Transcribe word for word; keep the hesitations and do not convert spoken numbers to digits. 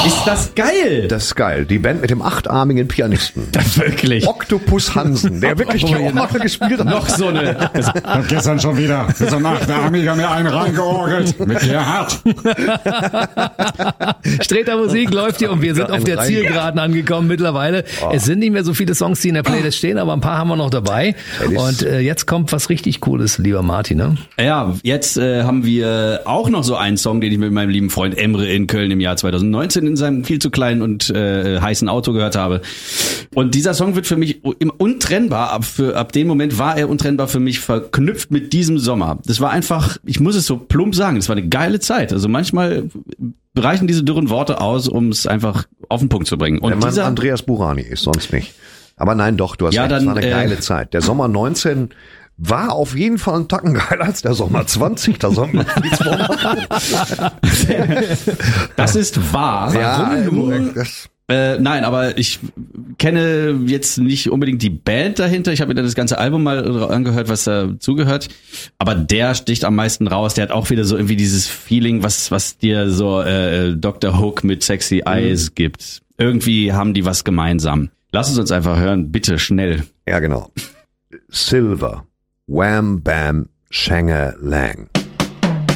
ist das geil. Das ist geil. Die Band mit dem achtarmigen Pianisten. Das wirklich. Octopus Hansen, der wirklich die auch mal gespielt hat. Noch so eine. Ich hab gestern schon wieder mit so einem achtarmiger mir einen reingeorgelt. Mit Gerhard. Streter Musik läuft hier und wir sind auf der Zielgeraden angekommen mittlerweile. Oh. Es sind nicht mehr so viele Songs, die in der Playlist stehen, aber ein paar haben wir noch dabei. Und äh, jetzt kommt was richtig Cooles, lieber Martin, ne? Ja, jetzt äh, haben wir auch noch so einen Song, den ich mit meinem lieben Freund Emre in Köln im Jahr zwanzig neunzehn in seinem viel zu kleinen und äh, heißen Auto gehört habe. Und dieser Song wird für mich untrennbar, ab, für, ab dem Moment war er untrennbar für mich verknüpft mit diesem Sommer. Das war einfach, ich muss es so plump sagen, das war eine geile Zeit. Also manchmal reichen diese dürren Worte aus, um es einfach auf den Punkt zu bringen. Und der Mann dieser, Andreas Burani ist sonst nicht. Aber nein, doch, du hast ja, recht, dann, das war eine äh, geile Zeit. Der Sommer neunzehn war auf jeden Fall ein Tacken geiler als der Sommer zwanzig. Da sollen wir nichts vormachen. Das ist wahr. Ja, Warum? das Äh, nein, aber ich kenne jetzt nicht unbedingt die Band dahinter. Ich habe mir das ganze Album mal angehört, was dazugehört. Aber der sticht am meisten raus. Der hat auch wieder so irgendwie dieses Feeling, was was dir so äh, Doktor Hook mit Sexy Eyes mhm. gibt. Irgendwie haben die was gemeinsam. Lass es uns einfach hören, bitte schnell. Ja, genau. Silver, Wham Bam Shanga Lang.